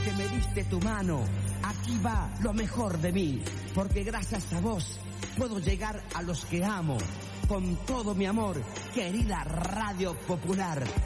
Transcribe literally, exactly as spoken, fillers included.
que me diste tu mano. Aquí va lo mejor de mí, porque gracias a vos puedo llegar a los que amo. Con todo mi amor, querida Radio Popular,